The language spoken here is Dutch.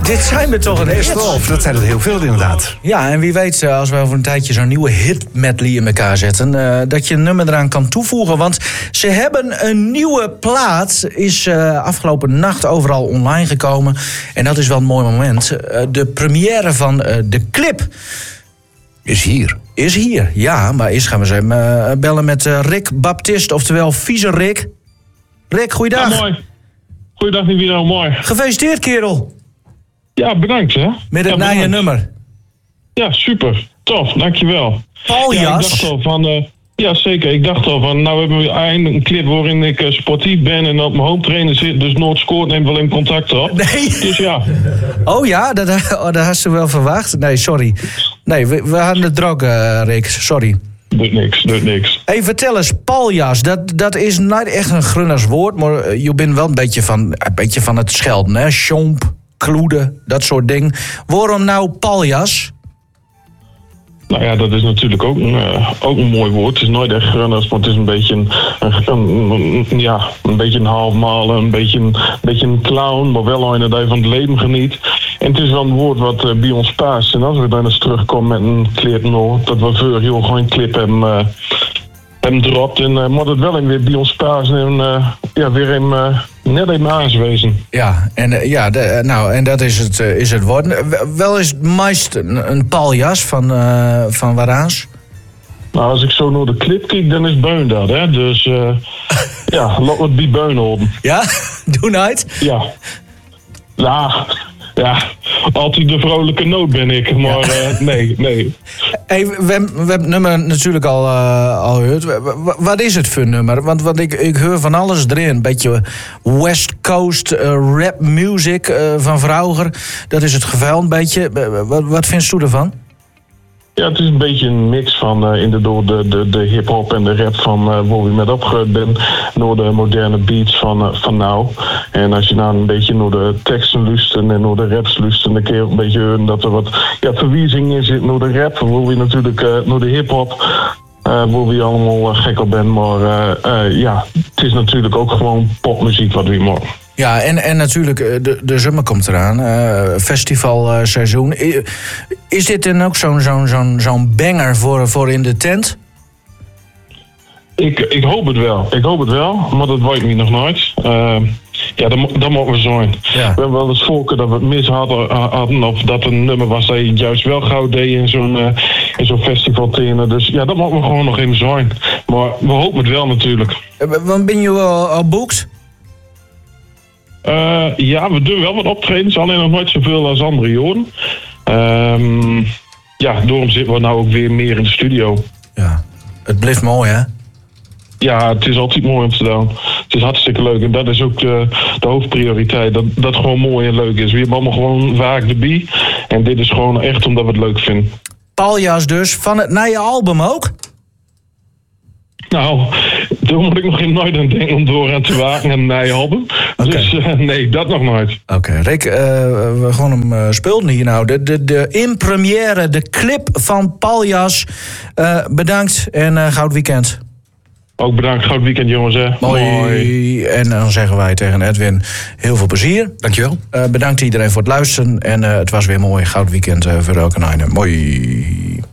Dit zijn we toch een Best hit. of, dat zijn er heel veel inderdaad. Ja, en wie weet, als we over een tijdje zo'n nieuwe hit medley in elkaar zetten, dat je een nummer eraan kan toevoegen. Want ze hebben een nieuwe plaat, is afgelopen nacht overal online gekomen. En dat is wel een mooi moment. De première van de clip Is hier. is hier. Ja, maar eerst gaan we eens even bellen met Rick Baptist, oftewel Vieze Rick. Rick, goeiedag. Ja, mooi. Goeiedag, Nivino, mooi. Gefeliciteerd, kerel. Ja, bedankt hè. Met het ja, nieuwe bedankt. nummer. Ja, super. Tof, dankjewel. Paljas. Ja, ik dacht al van... ja, zeker. Ik dacht al van... Nou hebben we eindelijk een clip waarin ik sportief ben en op mijn home trainer zit. Dus Noord scoort neemt wel in contact op. Nee. Dus ja. Oh ja, dat had ze wel verwacht. Nee, sorry. Nee, we hadden het druk, Rick. Sorry. Doet niks. Hey, vertel eens, paljas, dat is niet echt een Grunners woord, maar je bent wel een beetje van het schelden, hè? Sjomp, kloeden, dat soort dingen. Waarom nou paljas? Nou ja, dat is natuurlijk ook een mooi woord. Het is nooit echt grunners, maar het is een beetje een beetje een halfmalen, een beetje een clown, maar wel een dat van het leven geniet. En het is wel een woord wat bij ons past. En als we dan eens terugkomen met een clip, dat we vorig jaar gewoon een clip hebben dropt. En moet het wel weer bij ons past en weer net even aangewezen. Ja, en en dat is het woord. Wel is het meest een paljas van Waraans. Nou, als ik zo naar de clip kijk, dan is Beun dat, hè. Dus ja, laat het bij Beun houden. Ja? Doe nooit? Ja. Ja, altijd de vrolijke noot ben ik, maar nee. Hey, we hebben het nummer natuurlijk al gehoord. Wat is het voor nummer? Want ik hoor van alles erin. Een beetje West Coast rap music van Vrauger. Dat is het geval een beetje. Wat vindt u ervan? Ja, het is een beetje een mix van inderdaad de hip-hop en de rap van waar we met opgegroeid ben. Door de moderne beats van nou. En als je nou een beetje naar de teksten luistert en naar de raps luistert, dan kun je ook een beetje horen dat er wat verwijzing in zit naar de rap. Waar we natuurlijk naar de hip-hop. Waar we allemaal gek op zijn. Maar het is natuurlijk ook gewoon popmuziek wat we maken. Ja, en natuurlijk, de zomer komt eraan. Festivalseizoen. Is dit dan ook zo'n banger voor in de tent? Ik hoop het wel. Maar dat weet ik nog nooit. Dat mogen we zijn. Ja. We hebben wel eens volken dat we het mis hadden. Of dat een nummer was dat je juist wel gauw deed in zo'n festivaltenen. Dus ja, dat mogen we gewoon nog even zijn. Maar we hopen het wel natuurlijk. Want ben je al boekt? Ja, we doen wel wat optredens. Alleen nog nooit zoveel als andere jaren. Daarom zitten we nou ook weer meer in de studio. Ja, het blijft mooi, hè? Ja, het is altijd mooi om te doen. Het is hartstikke leuk. En dat is ook de hoofdprioriteit. Dat het gewoon mooi en leuk is. We hebben allemaal gewoon vaak de bie. En dit is gewoon echt omdat we het leuk vinden. Paljas dus, van het nieuwe album ook? Nou, daar moet ik nog in nooit aan denken om door aan te wagen en een nieuwe album. Okay. Dus nee, dat nog nooit. Oké, Rick, we gaan hem speelden hier nou. De in première, de clip van Paljas. Bedankt en goud weekend. Ook bedankt, goud weekend jongens. Hè. Mooi. En dan zeggen wij tegen Edwin heel veel plezier. Dankjewel. Bedankt iedereen voor het luisteren. En het was weer mooi. Goud weekend voor elke einde. Mooi.